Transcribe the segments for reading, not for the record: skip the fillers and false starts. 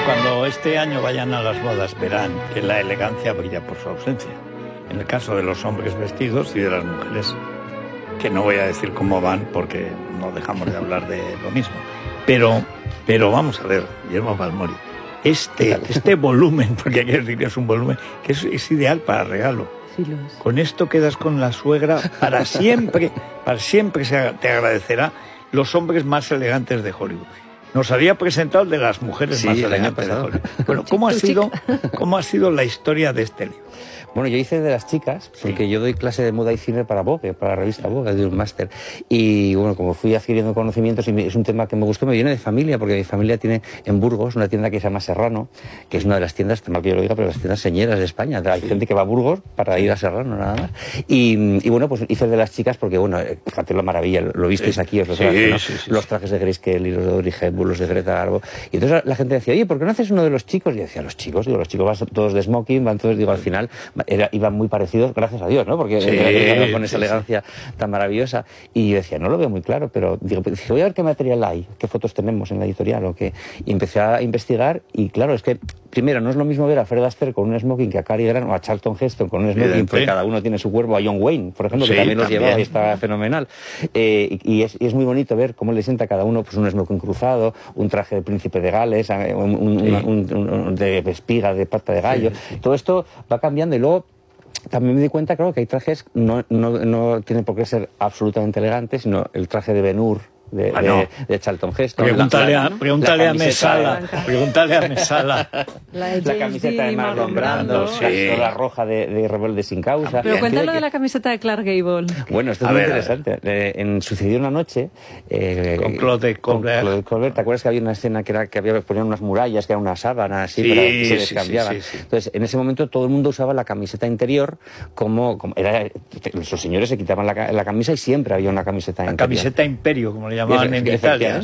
Cuando este año vayan a las bodas verán que la elegancia brilla por su ausencia. En el caso de los hombres vestidos y de las mujeres, que no voy a decir cómo van porque no dejamos de hablar de lo mismo. Pero vamos a ver, Guillermo Balmori, este volumen, porque hay que decir que es un volumen, que es ideal para regalo. Sí lo es. Con esto quedas con la suegra para siempre te agradecerá los hombres más elegantes de Hollywood. Nos había presentado el de las mujeres más elegantes de Hollywood. Bueno, ¿cómo ha sido la historia de este libro? Bueno, yo hice de las chicas, porque yo doy clase de moda y cine para Vogue, para la revista Vogue, de un máster. Y bueno, como fui adquiriendo conocimientos, y es un tema que me gustó, me viene de familia, porque mi familia tiene en Burgos una tienda que se llama Serrano, que es una de las tiendas, mal que yo lo diga, pero las tiendas señeras de España. Hay gente que va a Burgos para ir a Serrano, nada más. Y bueno, pues hice de las chicas porque, bueno, fíjate la maravilla, lo visteis aquí, os lo traje, ¿no? Los trajes de Grace Kelly, los de Audrey Hepburn, los de Greta Garbo. Y entonces la gente decía, oye, ¿por qué no haces uno de los chicos? Y yo decía, los chicos van todos de smoking, van todos, digo, al final iban muy parecidos, gracias a Dios, ¿no? Porque con esa elegancia tan maravillosa. Y yo decía, no lo veo muy claro, pero digo, voy a ver qué material hay, qué fotos tenemos en la editorial o qué. Y empecé a investigar y claro, es que primero no es lo mismo ver a Fred Astaire con un smoking que a Cary Grant o a Charlton Heston con un smoking, porque cada uno tiene su cuerpo, a John Wayne, por ejemplo, que también los llevaba y estaba fenomenal. Y es muy bonito ver cómo le sienta a cada uno pues un smoking cruzado, un traje de príncipe de Gales, de espiga, de pata de gallo. Todo esto va cambiando y luego también me di cuenta, claro, que hay trajes no tienen por qué ser absolutamente elegantes, sino el traje de Ben-Hur de Charlton Heston. Pregúntale a Mesala. La camiseta de Marlon Brando, la roja de Rebelde sin causa. Pero cuéntalo de la camiseta de Clark Gable. Bueno, esto es muy interesante. En Sucedió una noche, con Claude Colbert, ¿te acuerdas que había una escena que ponían unas murallas, que era una sábana así, y se les cambiaban? Entonces, en ese momento todo el mundo usaba la camiseta interior como los señores se quitaban la camisa y siempre había una camiseta interior. La camiseta imperio, como le llamaban en Italia.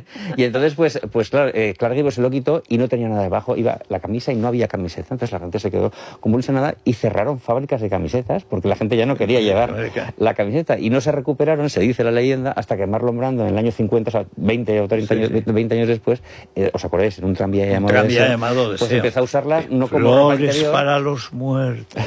Y entonces, pues claro, Clark Gable se lo quitó y no tenía nada debajo, iba la camisa y no había camiseta. Entonces la gente se quedó convulsionada y cerraron fábricas de camisetas porque la gente ya no quería llevar la camiseta y no se recuperaron, se dice la leyenda, hasta que Marlon Brando en el año 50, o sea, 20 o 30 años, 20 años después, ¿os acordáis? En un tranvía llamado Deseo, pues empezó a usarlas no como ropa interior. Flores para los muertos,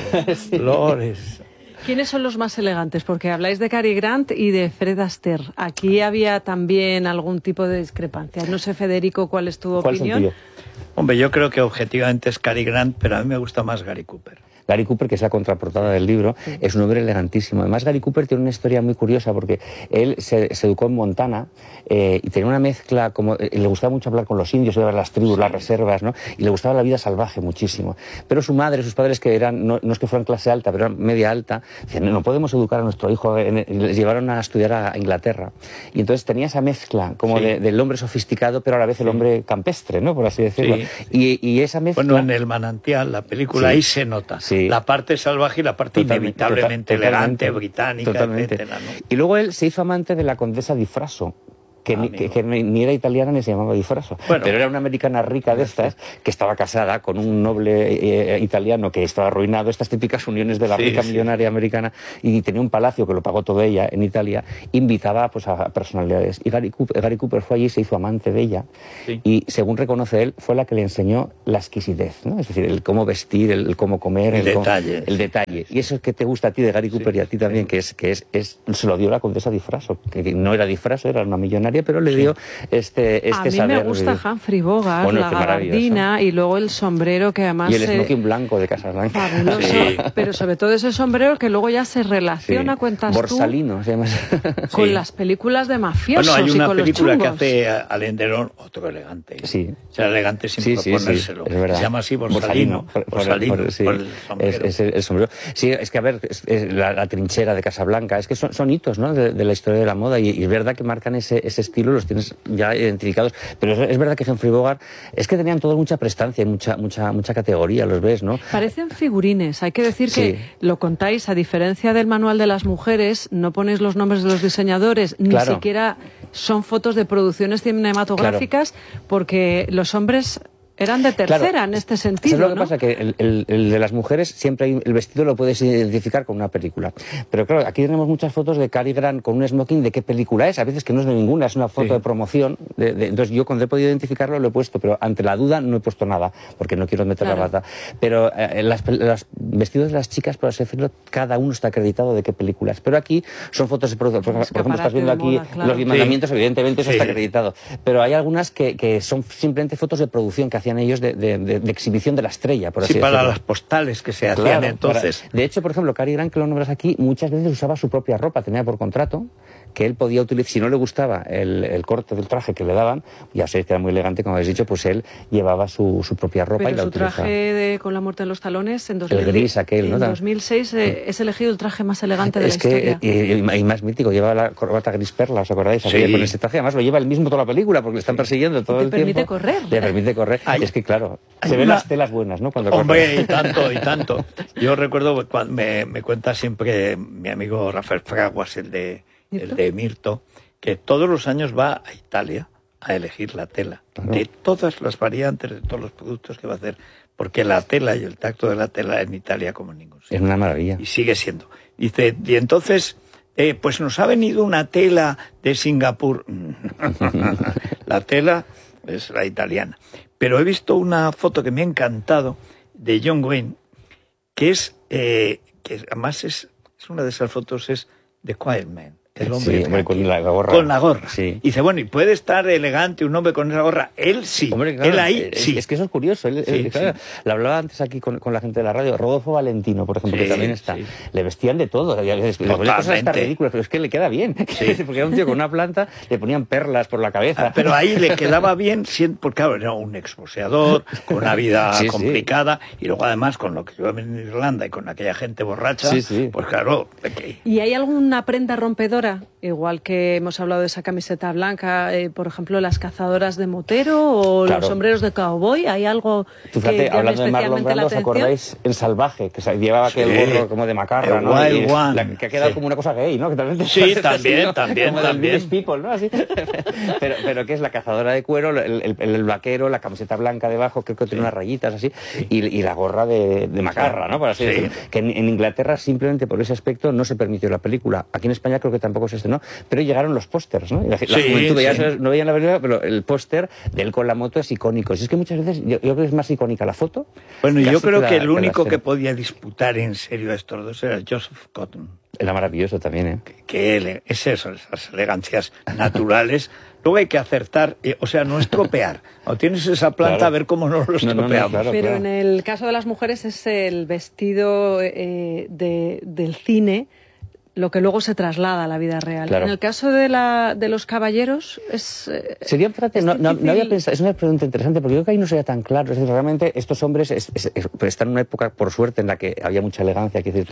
flores. ¿Quiénes son los más elegantes? Porque habláis de Cary Grant y de Fred Astaire. Aquí había también algún tipo de discrepancia. No sé, Federico, ¿cuál es tu opinión? Hombre, yo creo que objetivamente es Cary Grant, pero a mí me gusta más Gary Cooper. Gary Cooper, que es la contraportada del libro, es un hombre elegantísimo. Además, Gary Cooper tiene una historia muy curiosa porque él se educó en Montana y tenía una mezcla, le gustaba mucho hablar con los indios, ver las tribus, las reservas, ¿no? Y le gustaba la vida salvaje muchísimo. Pero su madre, sus padres, que eran, no es que fueran clase alta, pero eran media alta, decían, no podemos educar a nuestro hijo, les llevaron a estudiar a Inglaterra. Y entonces tenía esa mezcla del hombre sofisticado, pero a la vez el hombre campestre, ¿no? Por así decirlo. Y esa mezcla... Bueno, en El Manantial, la película, ahí se nota. La parte salvaje y la parte inevitablemente elegante, británica, etcétera, ¿no? Y luego él se hizo amante de la condesa di Frasso, que ni era italiana ni se llamaba Di Frasso, pero era una americana rica de estas que estaba casada con un noble italiano que estaba arruinado, estas típicas uniones de la rica millonaria americana, y tenía un palacio que lo pagó todo ella en Italia, invitaba pues a personalidades, y Gary Cooper fue allí y se hizo amante de ella, y según reconoce él, fue la que le enseñó la exquisitez, ¿no? Es decir, el cómo vestir, el cómo comer, el detalle, y eso es que te gusta a ti de Gary Cooper y a ti también, que se lo dio la condesa Di Frasso, que no era Di Frasso, era una millonaria, pero le dio este a mí saber. Me gusta Humphrey Bogart, la gabardina y luego el sombrero que además... Y el smoking blanco de Casablanca. Fabuloso, pero sobre todo ese sombrero que luego ya se relaciona, cuentas Borsalino, se llama. Con las películas de mafiosos. Bueno, hay una y con película los que hace Alain Delon, otro elegante. O sea, elegante sin proponérselo. Es verdad. Se llama así Borsalino. Por el sombrero. Es el sombrero. Sí, es que a ver, la trinchera de Casablanca, es que son hitos, ¿no? De la historia de la moda y es verdad que marcan ese estilo, los tienes ya identificados, pero es verdad que Humphrey Bogart es que tenían todos mucha prestancia y mucha categoría, los ves, ¿no? Parecen figurines, hay que decir que lo contáis, a diferencia del manual de las mujeres, no ponéis los nombres de los diseñadores, ni siquiera son fotos de producciones cinematográficas, porque los hombres Eran de tercera, claro, en este sentido, ¿sabes lo que ¿no? pasa? Que el de las mujeres siempre hay, el vestido lo puedes identificar con una película. Pero claro, aquí tenemos muchas fotos de Cary Grant con un smoking de qué película es. A veces que no es de ninguna, es una foto de promoción. Entonces yo cuando he podido identificarlo lo he puesto, pero ante la duda no he puesto nada, porque no quiero meter la pata. Pero los vestidos de las chicas, por así decirlo, cada uno está acreditado de qué película es. Pero aquí son fotos de producción. Por ejemplo, estás viendo aquí los 10 mandamientos, evidentemente eso está acreditado. Pero hay algunas que son simplemente fotos de producción que hacían ellos de exhibición de la estrella, por así decirlo. Para las postales que se hacían entonces. De hecho, por ejemplo, Cary Grant, que lo nombras aquí, muchas veces usaba su propia ropa, tenía por contrato que él podía utilizar, si no le gustaba el corte del traje que le daban, ya sé que era muy elegante, como habéis dicho, pues él llevaba su propia ropa. Pero y la utilizaba. Pero su traje con la muerte en los talones, en 2006 es elegido el traje más elegante de la historia. Y más mítico, llevaba la corbata gris perla, ¿os acordáis? Sí. Con ese traje, además lo lleva él mismo toda la película, porque le están persiguiendo todo el tiempo. Le permite correr. Le permite correr. Es que claro, se ven las telas buenas, ¿no? Cuando corre. Y tanto. Yo recuerdo, cuando me cuenta siempre mi amigo Rafael Fraguas, el de Mirto, que todos los años va a Italia a elegir la tela, de todas las variantes, de todos los productos que va a hacer, porque la tela y el tacto de la tela en Italia como en ningún sitio. Es una maravilla. Y sigue siendo. Dice, y entonces, pues nos ha venido una tela de Singapur. La tela es la italiana. Pero he visto una foto que me ha encantado de John Wayne, que además es una de esas fotos, es de Quiet Man. El hombre con la gorra. Con la gorra. Sí. Dice, bueno, ¿y puede estar elegante un hombre con esa gorra? Él sí. Hombre, claro, él ahí sí. Es que eso es curioso. Claro, lo hablaba antes aquí con la gente de la radio. Rodolfo Valentino, por ejemplo, que también está. Sí. Le vestían de todo. Le ponían cosas hasta ridículas, pero es que le queda bien. Sí. Porque era un tío con una planta, le ponían perlas por la cabeza. Pero ahí le quedaba bien, porque claro, era un exboxeador, con una vida complicada, y luego además con lo que yo en Irlanda y con aquella gente borracha, pues claro. ¿Y hay alguna prenda rompedora? Igual que hemos hablado de esa camiseta blanca, por ejemplo, las cazadoras de motero o los sombreros de cowboy, ¿hay algo Fíjate, que hablando de Marlon Brando, ¿os acordáis? El Salvaje, que llevaba aquel gorro como de macarra, ¿no? Que ha quedado como una cosa gay, ¿no? Que también también. Como del Village People, ¿no? Así. pero que es la cazadora de cuero, el vaquero, la camiseta blanca debajo, creo que tiene unas rayitas así, y la gorra de macarra, ¿no? Por así decirlo. Que en Inglaterra, simplemente por ese aspecto, no se permitió la película. Aquí en España creo que tampoco se estrenó, pero llegaron los pósters, ¿no? La juventud ya no veían la película, pero el póster de él con la moto es icónico. Si es que muchas veces yo creo que es más icónica la foto. Bueno, yo creo que el único que podía disputar en serio a estos dos era Joseph Cotton. Era maravilloso también, ¿eh? Que es eso, esas elegancias naturales. Luego hay que acertar, o sea, no estropear. O tienes esa planta, a ver cómo no lo estropeamos. Pero en el caso de las mujeres es el vestido del cine lo que luego se traslada a la vida real. Claro. En el caso de los caballeros sería, fíjate, no había pensado, es una pregunta interesante porque yo creo que ahí no sería tan claro. Es decir, realmente estos hombres están en una época, por suerte, en la que había mucha elegancia, es decir,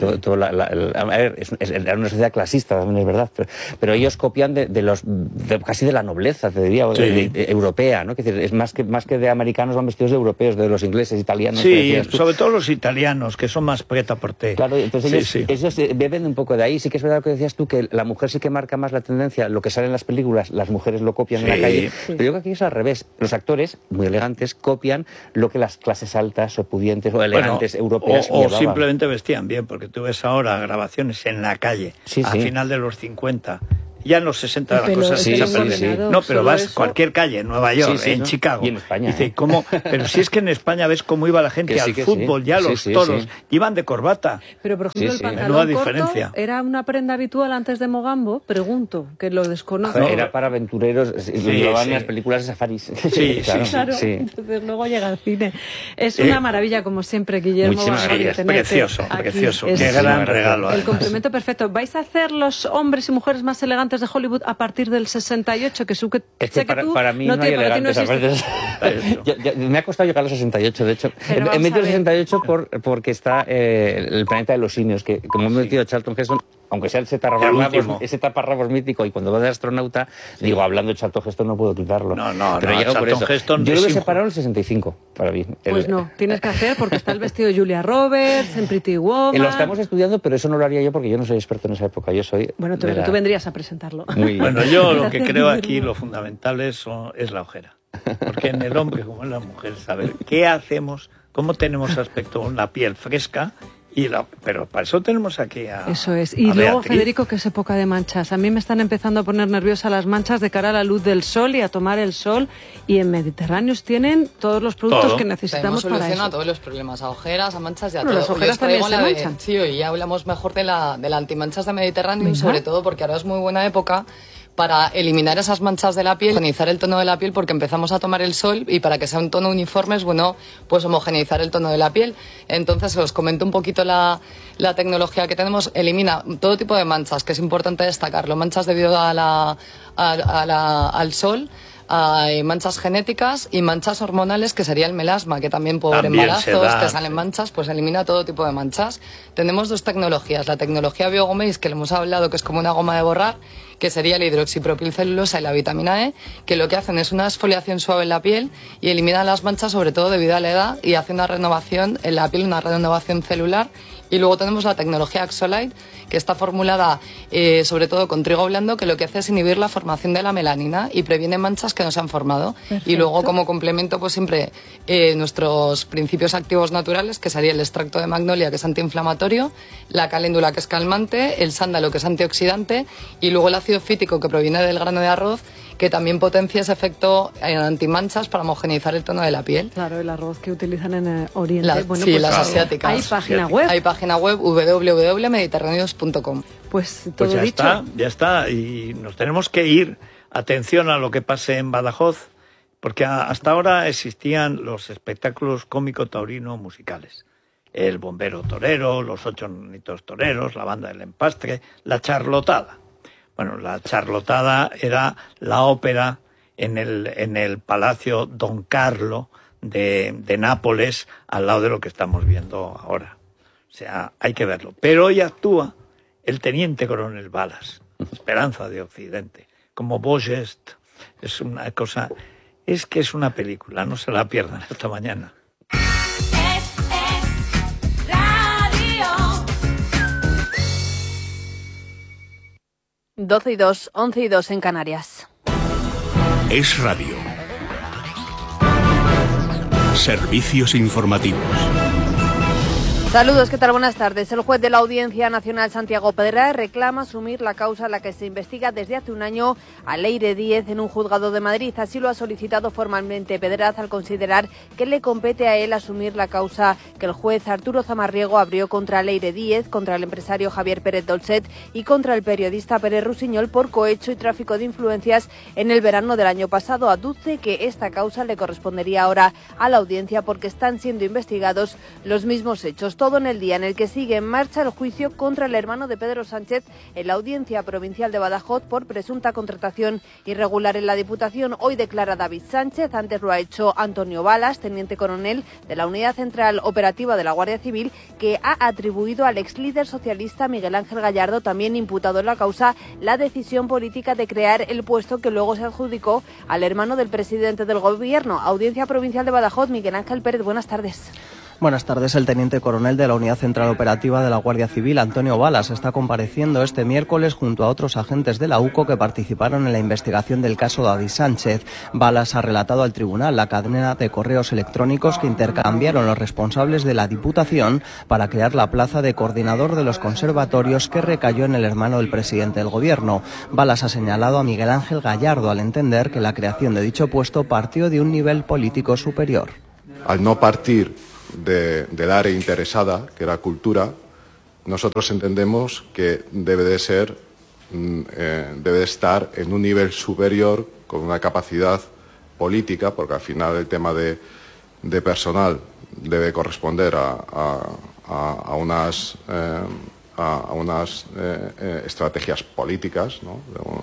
era una sociedad clasista, también es verdad, pero ellos copian casi de la nobleza, te diría, europea, ¿no? Es decir, es más que de americanos, van vestidos de europeos, de los ingleses, italianos. Sí, sobre todo los italianos, que son más prêt-à-porter. Claro, entonces ellos beben un poco de ahí. Sí que es verdad lo que decías tú, que la mujer sí que marca más la tendencia, lo que sale en las películas, las mujeres lo copian en la calle, pero yo creo que aquí es al revés. Los actores, muy elegantes, copian lo que las clases altas o pudientes o elegantes europeas o simplemente vestían bien, porque tú ves ahora grabaciones en la calle, a final de los 50, ya en los 60 las cosas se han perdido. No, pero vas a cualquier calle, en Nueva York, en Chicago. Y en España. Dice, pero si es que en España ves cómo iba la gente al fútbol, ya los toros, iban de corbata. Pero, por ejemplo, el pantalón corto era una prenda habitual antes de Mogambo, pregunto, que lo desconozco. Era para aventureros, lo llevaban en las películas de safaris. Claro. Entonces luego llega al cine. Es una maravilla, como siempre, Guillermo. Precioso. Qué gran regalo. El complemento perfecto. ¿Vais a hacer los hombres y mujeres más elegantes de Hollywood a partir del 68? Es que para mí no hay elegantes. Me ha costado llegar a los 68, de hecho. He metido el 68 porque está el planeta de los simios, que como he metido a Charlton Heston, aunque sea ese taparrabos mítico, y cuando va de astronauta, digo, hablando de Charlton Heston no puedo quitarlo. Pero Charlton Heston yo lo he separado en el 65, para mí. Pues no, tienes que hacer, porque está el vestido de Julia Roberts, en Pretty Woman. Lo estamos estudiando, pero eso no lo haría yo porque yo no soy experto en esa época. Yo soy... Bueno, tú vendrías a presentarlo. Bueno, yo lo que creo aquí, lo fundamental es la ojera. Porque en el hombre como en la mujer, saber qué hacemos, cómo tenemos aspecto, una piel fresca. Pero para eso tenemos aquí a Eso es. Y luego, Federico, que es época de manchas. A mí me están empezando a poner nerviosa las manchas de cara a la luz del sol y a tomar el sol. Y en Mediterráneos tienen todos los productos que necesitamos para eso. Soluciona todos los problemas, a ojeras, a manchas, ya todo. Las ojeras también se manchan. Sí, hoy ya hablamos mejor de la antimanchas de Mediterráneo, sobre todo porque ahora es muy buena época para eliminar esas manchas de la piel, homogeneizar el tono de la piel, porque empezamos a tomar el sol y para que sea un tono uniforme es bueno pues homogeneizar el tono de la piel. Entonces os comento un poquito la tecnología que tenemos. Elimina todo tipo de manchas, que es importante destacarlo, manchas debido al sol, hay manchas genéticas y manchas hormonales, que sería el melasma, que también por embarazos te salen manchas, pues elimina todo tipo de manchas. Tenemos dos tecnologías, la tecnología Biogoméis, que le hemos hablado, que es como una goma de borrar, que sería la hidroxipropilcelulosa y la vitamina E, que lo que hacen es una exfoliación suave en la piel y eliminan las manchas, sobre todo debido a la edad, y hace una renovación en la piel, una renovación celular. Y luego tenemos la tecnología Axolite, que está formulada sobre todo con trigo blando, que lo que hace es inhibir la formación de la melanina y previene manchas que no se han formado. Perfecto. Y luego, como complemento, pues siempre nuestros principios activos naturales, que sería el extracto de magnolia, que es antiinflamatorio, la caléndula, que es calmante, el sándalo, que es antioxidante, y luego el ácido fítico, que proviene del grano de arroz, que también potencia ese efecto en antimanchas para homogeneizar el tono de la piel. Claro, el arroz que utilizan en Oriente. Sí, pues las asiáticas. Hay página web. Hay página web, www.mediterraneos.com. Pues todo ya dicho. Ya está. Y nos tenemos que ir. Atención a lo que pase en Badajoz, porque hasta ahora existían los espectáculos cómico-taurino-musicales. El bombero torero, los 8 nenitos toreros, la banda del empastre, la charlotada. Bueno, la charlotada era la ópera en el Palacio Don Carlo de Nápoles, al lado de lo que estamos viendo ahora. O sea, hay que verlo. Pero hoy actúa el teniente coronel Balas, Esperanza de Occidente, como Beaugest. Es una cosa, es que es una película, no se la pierdan esta mañana. 12:02, 11:02 en Canarias. Es Radio. Servicios informativos. Saludos, ¿qué tal? Buenas tardes. El juez de la Audiencia Nacional, Santiago Pedraz, reclama asumir la causa en la que se investiga desde hace un año a Leire Díez en un juzgado de Madrid. Así lo ha solicitado formalmente Pedraz al considerar que le compete a él asumir la causa que el juez Arturo Zamarriego abrió contra Leire Díez, contra el empresario Javier Pérez Dolcet y contra el periodista Pérez Rusiñol por cohecho y tráfico de influencias en el verano del año pasado. Aduce que esta causa le correspondería ahora a la Audiencia porque están siendo investigados los mismos hechos. Todo en el día en el que sigue en marcha el juicio contra el hermano de Pedro Sánchez en la Audiencia Provincial de Badajoz por presunta contratación irregular en la Diputación. Hoy declara David Sánchez, antes lo ha hecho Antonio Balas, teniente coronel de la Unidad Central Operativa de la Guardia Civil, que ha atribuido al ex líder socialista Miguel Ángel Gallardo, también imputado en la causa, la decisión política de crear el puesto que luego se adjudicó al hermano del presidente del Gobierno. Audiencia Provincial de Badajoz, Miguel Ángel Pérez, buenas tardes. Buenas tardes. El teniente coronel de la Unidad Central Operativa de la Guardia Civil, Antonio Balas, está compareciendo este miércoles junto a otros agentes de la UCO que participaron en la investigación del caso David Sánchez. Balas ha relatado al tribunal la cadena de correos electrónicos que intercambiaron los responsables de la Diputación para crear la plaza de coordinador de los conservatorios que recayó en el hermano del presidente del Gobierno. Balas ha señalado a Miguel Ángel Gallardo al entender que la creación de dicho puesto partió de un nivel político superior. Al no partir del área interesada, que era cultura, nosotros entendemos que debe de estar en un nivel superior con una capacidad política, porque al final el tema de personal debe corresponder a unas estrategias políticas, ¿no?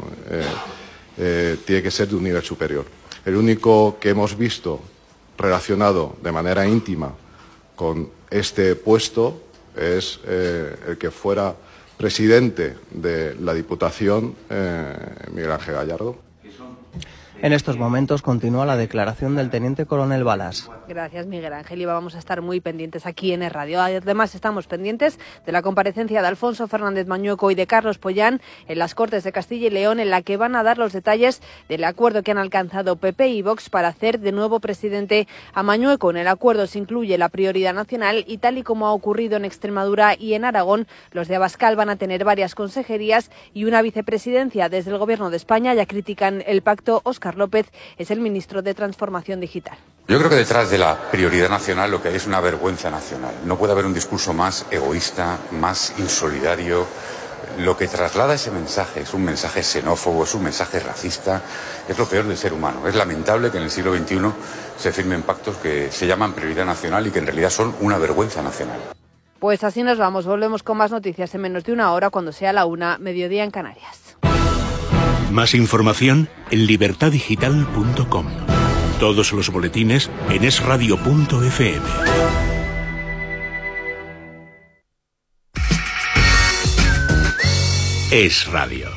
Tiene que ser de un nivel superior. El único que hemos visto relacionado de manera íntima con este puesto es el que fuera presidente de la Diputación, Miguel Ángel Gallardo. En estos momentos continúa la declaración del teniente coronel Balas. Gracias, Miguel Ángel. Y vamos a estar muy pendientes aquí en Es Radio. Además, estamos pendientes de la comparecencia de Alfonso Fernández Mañueco y de Carlos Pollán en las Cortes de Castilla y León, en la que van a dar los detalles del acuerdo que han alcanzado PP y Vox para hacer de nuevo presidente a Mañueco. En el acuerdo se incluye la prioridad nacional y, tal y como ha ocurrido en Extremadura y en Aragón, los de Abascal van a tener varias consejerías y una vicepresidencia. Desde el Gobierno de España ya critican el pacto. Óscar López es el ministro de Transformación Digital. Yo creo que detrás de la prioridad nacional lo que hay es una vergüenza nacional. No puede haber un discurso más egoísta, más insolidario. Lo que traslada ese mensaje es un mensaje xenófobo, es un mensaje racista, es lo peor del ser humano. Es lamentable que en el siglo XXI se firmen pactos que se llaman prioridad nacional y que en realidad son una vergüenza nacional. Pues así nos vamos. Volvemos con más noticias en menos de una hora, cuando sea la 1, mediodía en Canarias. Más información en libertadigital.com. Todos los boletines en esradio.fm. Es Radio.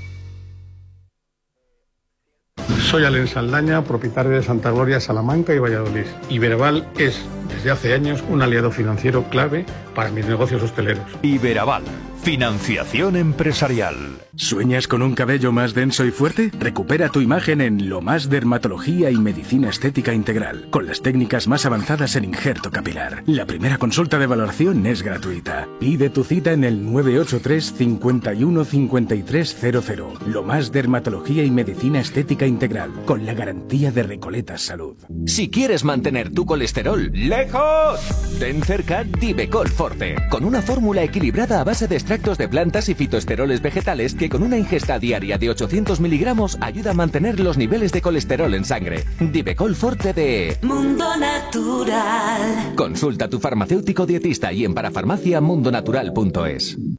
Soy Alén Saldaña, propietario de Santa Gloria, Salamanca y Valladolid. Iberaval es, desde hace años, un aliado financiero clave para mis negocios hosteleros. Iberaval, financiación empresarial. ¿Sueñas con un cabello más denso y fuerte? Recupera tu imagen en Lo Más Dermatología y Medicina Estética Integral, con las técnicas más avanzadas en injerto capilar. La primera consulta de valoración es gratuita. Pide tu cita en el 983 51 5300. Lo Más Dermatología y Medicina Estética Integral, con la garantía de Recoletas Salud. Si quieres mantener tu colesterol lejos, ten cerca Divecol Forte, con una fórmula equilibrada a base de extractos de plantas y fitoesteroles vegetales que con una ingesta diaria de 800 miligramos ayuda a mantener los niveles de colesterol en sangre. Divecol Forte de Mundo Natural. Consulta a tu farmacéutico dietista y en parafarmaciamundonatural.es.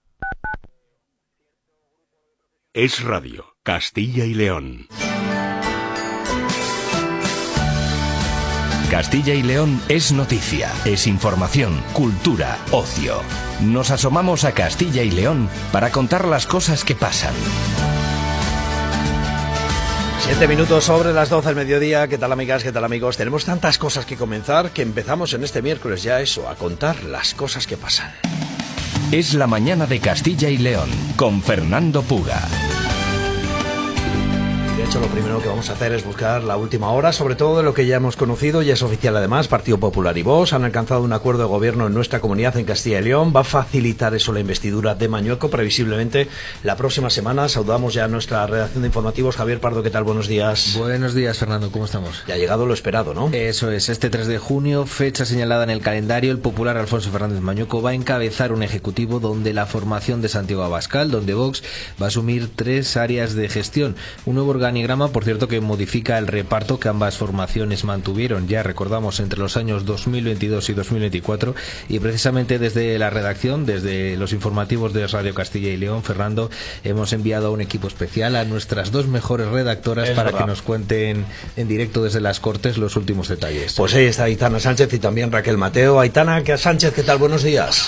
Es Radio, Castilla y León. Castilla y León es noticia, es información, cultura, ocio. Nos asomamos a Castilla y León para contar las cosas que pasan. 7 minutos sobre las 12 del mediodía. ¿Qué tal, amigas? ¿Qué tal, amigos? Tenemos tantas cosas que comenzar que empezamos en este miércoles ya a contar las cosas que pasan. Es la mañana de Castilla y León con Fernando Puga. De hecho, lo primero que vamos a hacer es buscar la última hora, sobre todo de lo que ya hemos conocido, y es oficial además. Partido Popular y Vox han alcanzado un acuerdo de gobierno en nuestra comunidad, en Castilla y León. Va a facilitar eso la investidura de Mañueco, previsiblemente la próxima semana. Saludamos ya a nuestra redacción de informativos. Javier Pardo, ¿qué tal? Buenos días. Buenos días, Fernando, ¿cómo estamos? Ya ha llegado lo esperado, ¿no? Eso es, este 3 de junio, fecha señalada en el calendario. El popular Alfonso Fernández Mañueco va a encabezar un ejecutivo donde la formación de Santiago Abascal, donde Vox va a asumir 3 áreas de gestión. Un nuevo organigrama, por cierto, que modifica el reparto que ambas formaciones mantuvieron, ya recordamos, entre los años 2022 y 2024, y precisamente desde la redacción, desde los informativos de Radio Castilla y León, Fernando, hemos enviado a un equipo especial, a nuestras 2 mejores redactoras, para que nos cuenten en directo desde las Cortes los últimos detalles. Pues ahí está Aitana Sánchez y también Raquel Mateo. Aitana Sánchez, ¿qué tal? Buenos días.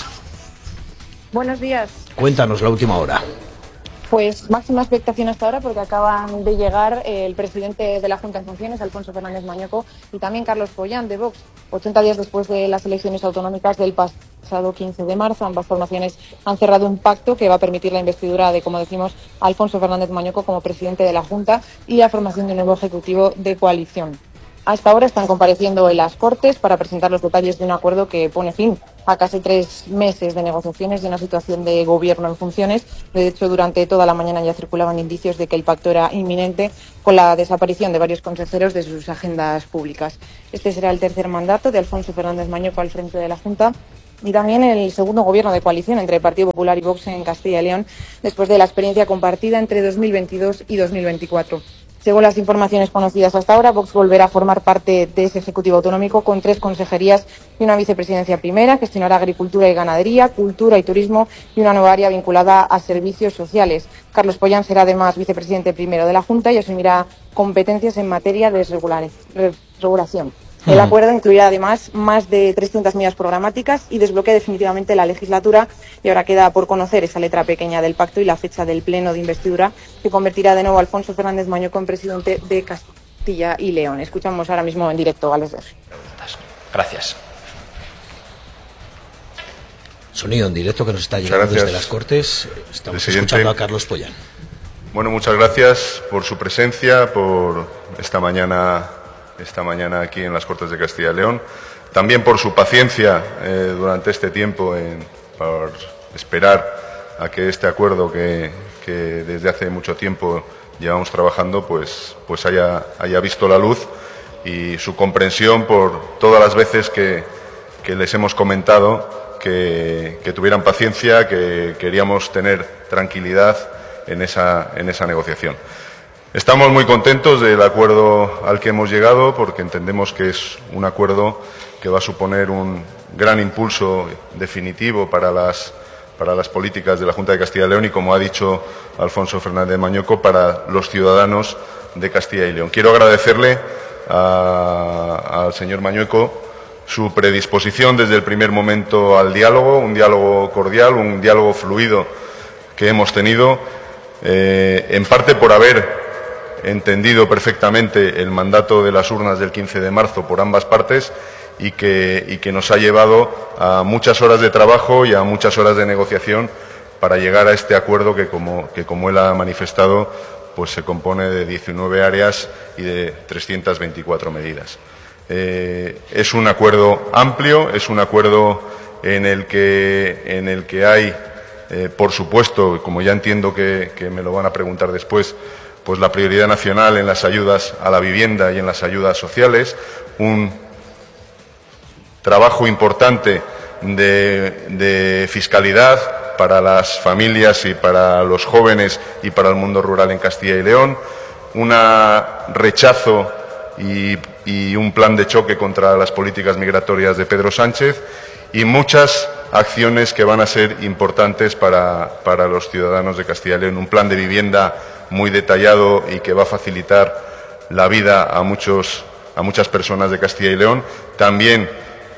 Buenos días. Cuéntanos la última hora. Pues máxima expectación hasta ahora, porque acaban de llegar el presidente de la Junta en funciones, Alfonso Fernández Mañueco, y también Carlos Pollán, de Vox. 80 días después de las elecciones autonómicas del pasado 15 de marzo, ambas formaciones han cerrado un pacto que va a permitir la investidura de, como decimos, Alfonso Fernández Mañueco como presidente de la Junta y la formación de un nuevo ejecutivo de coalición. Hasta ahora están compareciendo en las Cortes para presentar los detalles de un acuerdo que pone fin a casi 3 meses de negociaciones y una situación de gobierno en funciones. De hecho, durante toda la mañana ya circulaban indicios de que el pacto era inminente, con la desaparición de varios consejeros de sus agendas públicas. Este será el tercer mandato de Alfonso Fernández Mañueco al frente de la Junta y también el segundo gobierno de coalición entre el Partido Popular y Vox en Castilla y León, después de la experiencia compartida entre 2022 y 2024. Según las informaciones conocidas hasta ahora, Vox volverá a formar parte de ese Ejecutivo Autonómico con 3 consejerías y una vicepresidencia primera. Gestionará Agricultura y Ganadería, Cultura y Turismo y una nueva área vinculada a Servicios Sociales. Carlos Pollán será además vicepresidente primero de la Junta y asumirá competencias en materia de regulación. El acuerdo incluirá además más de 300 medidas programáticas y desbloquea definitivamente la legislatura, y ahora queda por conocer esa letra pequeña del pacto y la fecha del pleno de investidura que convertirá de nuevo a Alfonso Fernández Mañueco en presidente de Castilla y León. Escuchamos ahora mismo en directo a los dos. Gracias. Sonido en directo que nos está llegando desde las Cortes. Estamos escuchando a Carlos Pollán. Bueno, muchas gracias por su presencia, por esta mañana aquí en las Cortes de Castilla y León. También por su paciencia durante este tiempo por esperar a que este acuerdo que desde hace mucho tiempo llevamos trabajando pues haya visto la luz, y su comprensión por todas las veces que les hemos comentado que tuvieran paciencia, que queríamos tener tranquilidad en esa negociación. Estamos muy contentos del acuerdo al que hemos llegado, porque entendemos que es un acuerdo que va a suponer un gran impulso definitivo para las políticas de la Junta de Castilla y León y, como ha dicho Alfonso Fernández Mañueco, para los ciudadanos de Castilla y León. Quiero agradecerle al señor Mañueco su predisposición desde el primer momento al diálogo, un diálogo cordial, un diálogo fluido que hemos tenido, en parte por haber entendido perfectamente el mandato de las urnas del 15 de marzo por ambas partes, y que nos ha llevado a muchas horas de trabajo y a muchas horas de negociación para llegar a este acuerdo que como él ha manifestado, pues se compone de 19 áreas y de 324 medidas. Es un acuerdo amplio, es un acuerdo en el que hay, por supuesto, como ya entiendo que me lo van a preguntar después, pues la prioridad nacional en las ayudas a la vivienda y en las ayudas sociales, un trabajo importante de fiscalidad para las familias y para los jóvenes y para el mundo rural en Castilla y León, un rechazo y un plan de choque contra las políticas migratorias de Pedro Sánchez, y muchas acciones que van a ser importantes para los ciudadanos de Castilla y León. Un plan de vivienda muy detallado y que va a facilitar la vida a muchas personas de Castilla y León. También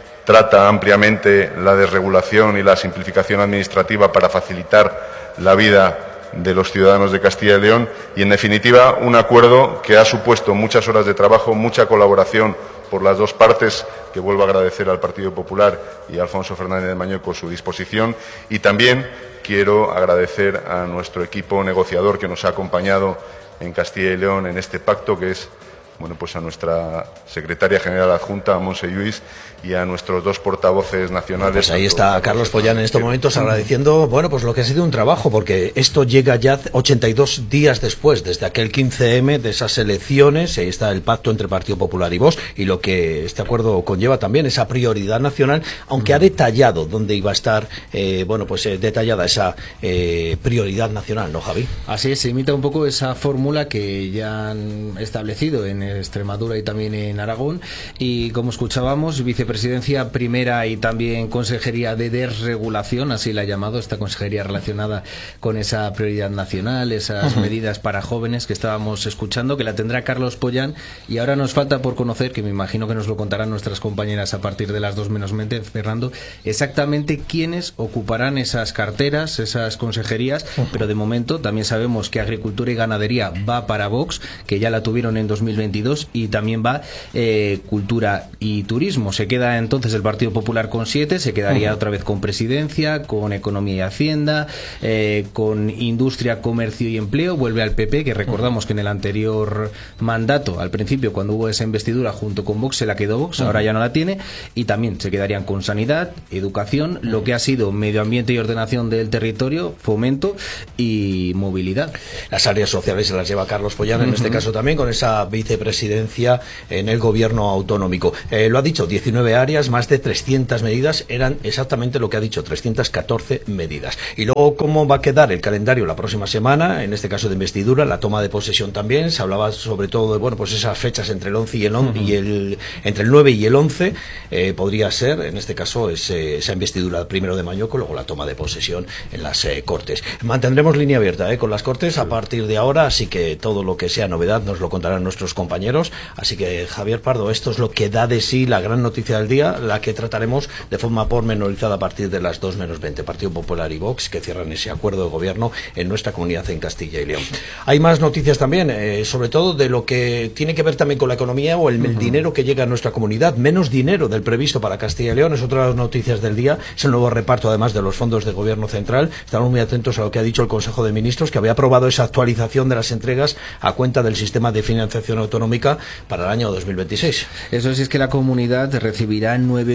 trata ampliamente la desregulación y la simplificación administrativa para facilitar la vida de los ciudadanos de Castilla y León, y, en definitiva, un acuerdo que ha supuesto muchas horas de trabajo, mucha colaboración por las dos partes, que vuelvo a agradecer al Partido Popular y a Alfonso Fernández Mañueco su disposición, y también quiero agradecer a nuestro equipo negociador que nos ha acompañado en Castilla y León en este pacto, que es pues a nuestra secretaria general adjunta, a Montse Lluís, y a nuestros dos portavoces nacionales. Pues ahí está Carlos Pollán en estos momentos agradeciendo, pues lo que ha sido un trabajo, porque esto llega ya 82 días después, desde aquel 15M, de esas elecciones. Ahí está el pacto entre Partido Popular y Vox, y lo que este acuerdo conlleva también, esa prioridad nacional, aunque ha detallado dónde iba a estar, detallada esa prioridad nacional, ¿no, Javi? Así es, se imita un poco esa fórmula que ya han establecido en Extremadura y también en Aragón, y como escuchábamos, vicepresidencia primera y también consejería de desregulación, así la ha llamado, esta consejería relacionada con esa prioridad nacional, esas medidas para jóvenes que estábamos escuchando, que la tendrá Carlos Pollán. Y ahora nos falta por conocer, que me imagino que nos lo contarán nuestras compañeras a partir de las 2:20, Fernando, exactamente quiénes ocuparán esas carteras, esas consejerías, pero de momento también sabemos que Agricultura y Ganadería va para Vox, que ya la tuvieron en 2022, y también va Cultura y Turismo. Se queda entonces el Partido Popular con 7, se quedaría otra vez con Presidencia, con Economía y Hacienda, con Industria, Comercio y Empleo. Vuelve al PP, que recordamos que en el anterior mandato, al principio, cuando hubo esa investidura junto con Vox, se la quedó Vox, ahora ya no la tiene, y también se quedarían con Sanidad, Educación, lo que ha sido Medio Ambiente y Ordenación del Territorio, Fomento y Movilidad. Las áreas sociales se las lleva Carlos Pollán, en este caso también, con esa vicepresidencia en el gobierno autonómico. Lo ha dicho, 19 áreas, más de 300 medidas, eran exactamente lo que ha dicho, 314 medidas. Y luego, ¿cómo va a quedar el calendario la próxima semana? En este caso de investidura, la toma de posesión también, se hablaba sobre todo de, esas fechas entre el 11 y entre el 9 y el 11, podría ser, en este caso, esa investidura primero de Mañueco, luego la toma de posesión en las Cortes. Mantendremos línea abierta con las Cortes a partir de ahora, así que todo lo que sea novedad nos lo contarán nuestros compañeros compañeros. Así que, Javier Pardo, esto es lo que da de sí la gran noticia del día, la que trataremos de forma pormenorizada a partir de las 2 menos 20. Partido Popular y Vox, que cierran ese acuerdo de gobierno en nuestra comunidad en Castilla y León. Hay más noticias también, sobre todo de lo que tiene que ver también con la economía o el dinero que llega a nuestra comunidad. Menos dinero del previsto para Castilla y León, es otra de las noticias del día. Es el nuevo reparto, además, de los fondos del Gobierno central. Estamos muy atentos a lo que ha dicho el Consejo de Ministros, que había aprobado esa actualización de las entregas a cuenta del sistema de financiación autonómica para el año 2026. Eso sí, es que la comunidad recibirá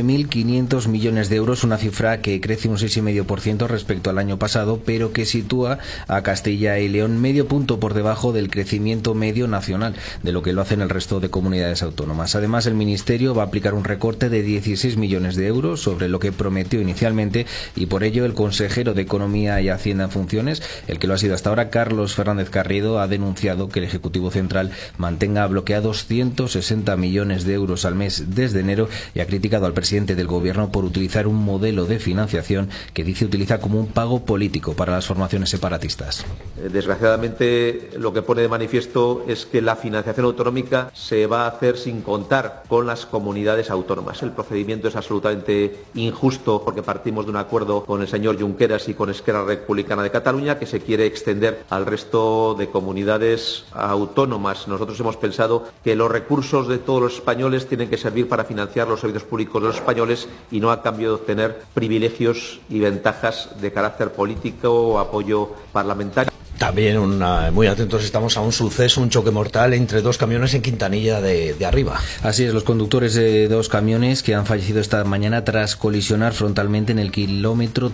9.500 millones de euros, una cifra que crece un 6,5% respecto al año pasado, pero que sitúa a Castilla y León medio punto por debajo del crecimiento medio nacional, de lo que lo hacen el resto de comunidades autónomas. Además, el Ministerio va a aplicar un recorte de 16 millones de euros sobre lo que prometió inicialmente, y por ello el consejero de Economía y Hacienda en funciones, el que lo ha sido hasta ahora, Carlos Fernández Garrido, ha denunciado que el Ejecutivo Central mantenga bloqueados 160 millones de euros al mes desde enero, y ha criticado al presidente del Gobierno por utilizar un modelo de financiación que dice utiliza como un pago político para las formaciones separatistas. Desgraciadamente, lo que pone de manifiesto es que la financiación autonómica se va a hacer sin contar con las comunidades autónomas. El procedimiento es absolutamente injusto porque partimos de un acuerdo con el señor Junqueras y con Esquerra Republicana de Cataluña que se quiere extender al resto de comunidades autónomas. Nosotros hemos pensado que los recursos de todos los españoles tienen que servir para financiar los servicios públicos de los españoles y no a cambio de obtener privilegios y ventajas de carácter político o apoyo parlamentario. También muy atentos estamos a un suceso, un choque mortal entre dos camiones en Quintanilla de Arriba. Así es, los conductores de dos camiones que han fallecido esta mañana tras colisionar frontalmente en el kilómetro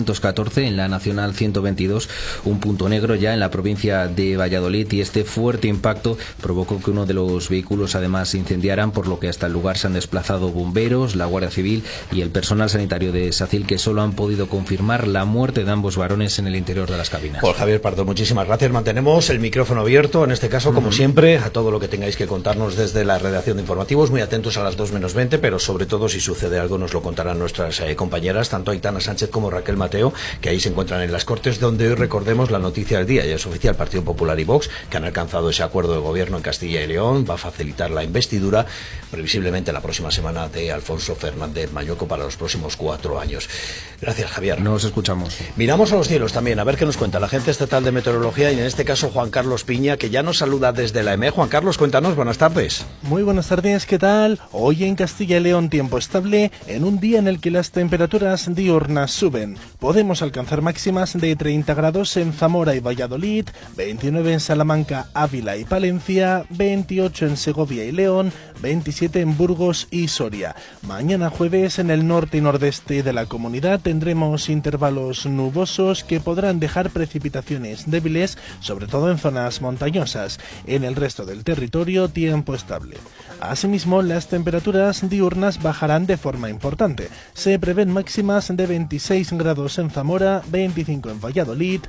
314 en la Nacional 122, un punto negro ya en la provincia de Valladolid, y este fuerte impacto provocó que uno de los vehículos además se incendiaran, por lo que hasta el lugar se han desplazado bomberos, la Guardia Civil y el personal sanitario de SACIL, que solo han podido confirmar la muerte de ambos varones en el interior de las cabinas. Pues Javier Pardo, muchísimas gracias. Mantenemos el micrófono abierto, en este caso, como siempre, a todo lo que tengáis que contarnos desde la redacción de informativos. Muy atentos a las 2 menos 20, pero sobre todo, si sucede algo, nos lo contarán nuestras compañeras, tanto Aitana Sánchez como Raquel Mateo, que ahí se encuentran en las Cortes, donde hoy recordemos la noticia del día. Ya es oficial, Partido Popular y Vox, que han alcanzado ese acuerdo de gobierno en Castilla y León. Va a facilitar la investidura, previsiblemente la próxima semana, de Alfonso Fernández Mañueco para los próximos 4 años. Gracias, Javier. Nos escuchamos. Miramos a los cielos también, a ver qué nos cuenta la Agencia Estatal de Meteorología, y en este caso Juan Carlos Piña, que ya nos saluda desde la EME. Juan Carlos, cuéntanos, buenas tardes. Muy buenas tardes, ¿qué tal? Hoy en Castilla y León tiempo estable, en un día en el que las temperaturas diurnas suben. Podemos alcanzar máximas de 30 grados en Zamora y Valladolid, 29 en Salamanca, Ávila y Palencia, 28 en Segovia y León, 27 en Burgos y Soria. Mañana jueves en el norte y nordeste de la comunidad tendremos intervalos nubosos que podrán dejar precipitaciones débiles, sobre todo en zonas montañosas. En el resto del territorio, tiempo estable. Asimismo, las temperaturas diurnas bajarán de forma importante. Se prevén máximas de 26 grados en Zamora, 25 en Valladolid,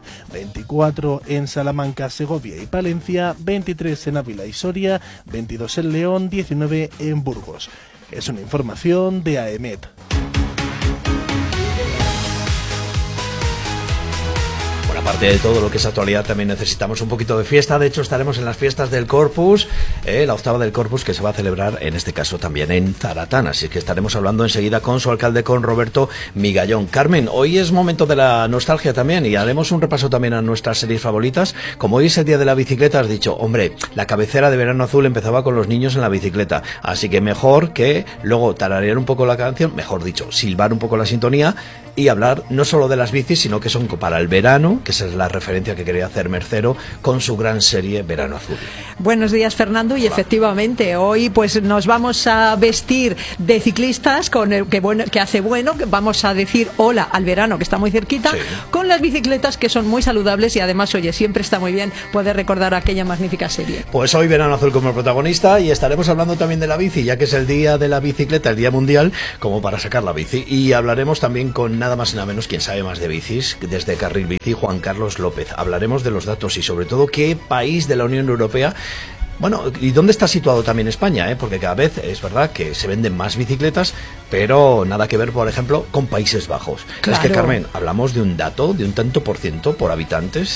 24 en Salamanca, Segovia y Palencia, 23 en Ávila y Soria, 22 en León, 19 en Burgos. Es una información de AEMET. Aparte de todo lo que es actualidad, también necesitamos un poquito de fiesta. De hecho, estaremos en las fiestas del Corpus, la octava del Corpus, que se va a celebrar en este caso también en Zaratán. Así que estaremos hablando enseguida con su alcalde, con Roberto Migallón. Carmen, hoy es momento de la nostalgia también, y haremos un repaso también a nuestras series favoritas. Como hoy es el día de la bicicleta, has dicho, hombre, la cabecera de Verano Azul empezaba con los niños en la bicicleta, así que mejor que luego tararear un poco la canción, mejor dicho, silbar un poco la sintonía y hablar no solo de las bicis, sino que son para el verano, que esa es la referencia que quería hacer Mercero con su gran serie Verano Azul. Buenos días, Fernando, y efectivamente hoy pues nos vamos a vestir de ciclistas con el que hace bueno, que vamos a decir hola al verano, que está muy cerquita, sí, con las bicicletas, que son muy saludables, y además, oye, siempre está muy bien poder recordar aquella magnífica serie. Pues hoy Verano Azul como protagonista, y estaremos hablando también de la bici, ya que es el día de la bicicleta, el día mundial, como para sacar la bici, y hablaremos también con nada más y nada menos, quien sabe más de bicis, desde Carril Bici, Juan Carlos López. Hablaremos de los datos y sobre todo qué país de la Unión Europea, bueno, y dónde está situado también España, porque cada vez es verdad que se venden más bicicletas, pero nada que ver, por ejemplo, con Países Bajos. Claro. Es que, Carmen, hablamos de un dato de un tanto por ciento por habitantes.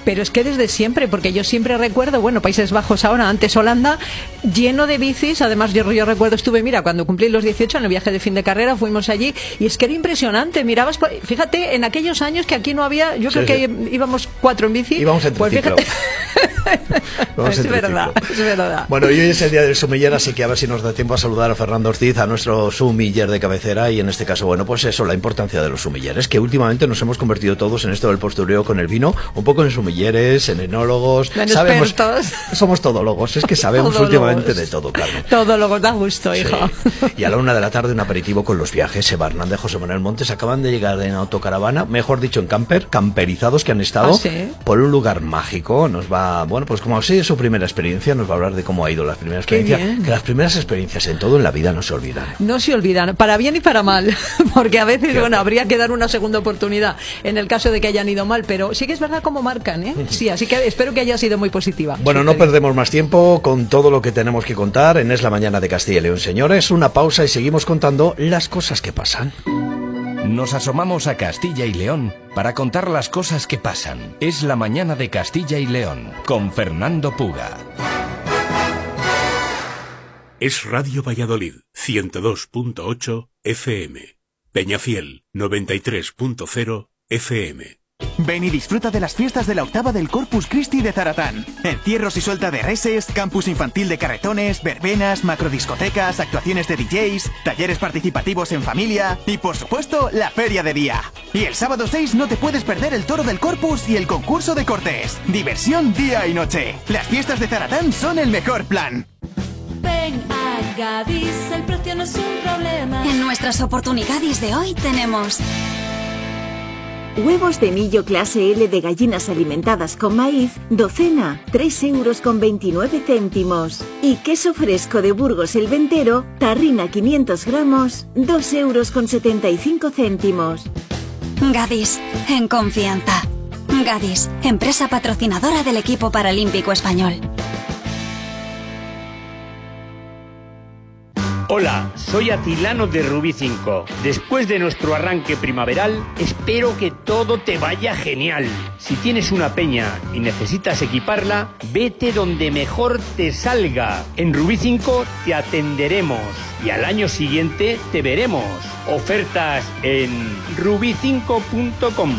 pero es que desde siempre, porque yo siempre recuerdo, bueno, Países Bajos ahora, antes Holanda, lleno de bicis. Además yo recuerdo, estuve, mira, cuando cumplí los 18 en el viaje de fin de carrera, fuimos allí y es que era impresionante, mirabas, fíjate, en aquellos años que aquí no había, yo creo que íbamos 4 en bici. Íbamos en triciclo. Pues fíjate. Es verdad, es verdad. Bueno, y hoy es el día del sumiller, así que a ver si nos da tiempo a saludar a Fernando Ortiz, a nuestro sumiller de cabecera, y en este caso, bueno, pues eso, la importancia de los sumilleres, que últimamente nos hemos convertido todos en esto del postureo con el vino, un poco en sumilleres, en enólogos, sabemos, somos todólogos, es que sabemos últimamente de todo, Carmen. Todólogos, da gusto, hijo. Sí. Y a la 1 de la tarde un aperitivo con los viajes. Eva Hernández, José Manuel Montes acaban de llegar en autocaravana, mejor dicho en camperizados, que han estado por un lugar mágico. Nos va, bueno, pues como ha sido su primera experiencia, nos va a hablar de cómo ha ido las primeras experiencias, que las primeras experiencias en todo en la vida no se olvidan. No se olvidan, para bien y para mal, porque a veces, bueno, habría que dar una segunda oportunidad en el caso de que hayan ido mal, pero sí que es verdad cómo marcan, ¿eh? Sí, así que espero que haya sido muy positiva. Bueno, no perdemos más tiempo con todo lo que tenemos que contar en Es la Mañana de Castilla y León, señores. Una pausa y seguimos contando las cosas que pasan. Nos asomamos a Castilla y León para contar las cosas que pasan. Es la Mañana de Castilla y León, con Fernando Puga. Es Radio Valladolid, 102.8 FM. Peñafiel, 93.0 FM. Ven y disfruta de las fiestas de la octava del Corpus Christi de Zaratán. Encierros y suelta de reses, campus infantil de carretones, verbenas, macrodiscotecas, actuaciones de DJs, talleres participativos en familia y, por supuesto, la feria de día. Y el sábado 6 no te puedes perder el toro del Corpus y el concurso de cortes. Diversión día y noche. Las fiestas de Zaratán son el mejor plan. Ven a Gadis, el precio no es un problema. En nuestras oportunidades de hoy tenemos... huevos de millo clase L de gallinas alimentadas con maíz, docena, 3,29 €. Y queso fresco de Burgos el Ventero, tarrina 500 gramos, 2,75 €. Gadis, en confianza. Gadis, empresa patrocinadora del equipo paralímpico español. Hola, soy Atilano de Rubí 5. Después de nuestro arranque primaveral, espero que todo te vaya genial. Si tienes una peña y necesitas equiparla, vete donde mejor te salga. En Rubí 5 te atenderemos y al año siguiente te veremos. Ofertas en rubi5.com.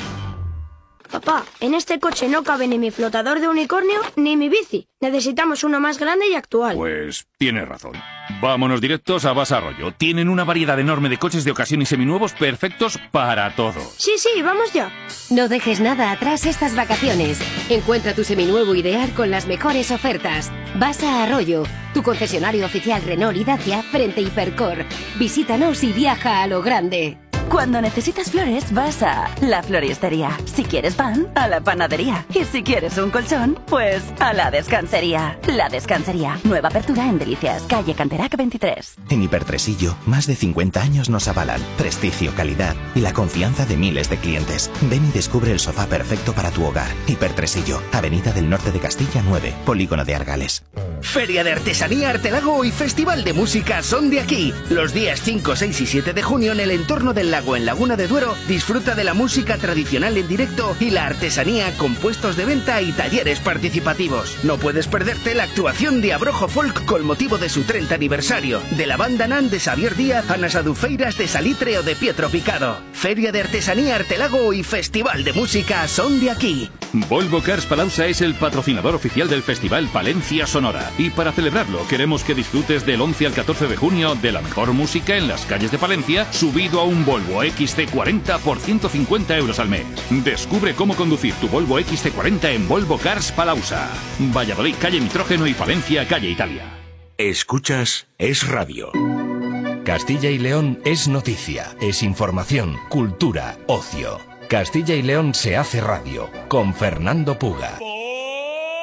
Papá, en este coche no cabe ni mi flotador de unicornio ni mi bici. Necesitamos uno más grande y actual. Pues tienes razón. Vámonos directos a Basa Arroyo. Tienen una variedad enorme de coches de ocasión y seminuevos perfectos para todos. Sí, vamos ya. No dejes nada atrás estas vacaciones. Encuentra tu seminuevo ideal con las mejores ofertas. Basa Arroyo, tu concesionario oficial Renault y Dacia frente Hipercor. Visítanos y viaja a lo grande. Cuando necesitas flores, vas a la floristería. Si quieres pan, a la panadería. Y si quieres un colchón, pues a la descansería. La Descansería. Nueva apertura en Delicias, calle Canterac 23. En Hipertresillo, más de 50 años nos avalan. Prestigio, calidad y la confianza de miles de clientes. Ven y descubre el sofá perfecto para tu hogar. Hipertresillo, Avenida del Norte de Castilla 9, Polígono de Argales. Feria de Artesanía Artelago y Festival de Música son de aquí. Los días 5, 6 y 7 de junio en el entorno del lago en Laguna de Duero, disfruta de la música tradicional en directo y la artesanía con puestos de venta y talleres participativos. No puedes perderte la actuación de Abrojo Folk con motivo de su 30 aniversario, de la banda Nan de Xavier Díaz, Anas Adufeiras de Salitre o de Pietro Picado. Feria de Artesanía Artelago y Festival de Música son de aquí. Volvo Cars Palauza es el patrocinador oficial del Festival Palencia Sonora. Y para celebrarlo, queremos que disfrutes del 11 al 14 de junio de la mejor música en las calles de Palencia, subido a un Volvo XC40 por 150 € al mes. Descubre cómo conducir tu Volvo XC40 en Volvo Cars Palauza. Valladolid, calle Nitrógeno y Palencia, calle Italia. Escuchas Es Radio. Castilla y León es noticia, es información, cultura, ocio. Castilla y León se hace radio, con Fernando Puga.